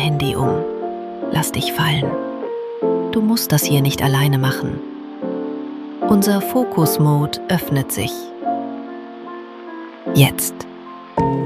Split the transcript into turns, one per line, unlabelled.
Handy um. Lass dich fallen. Du musst das hier nicht alleine machen. Unser Fokus-Mode öffnet sich. Jetzt.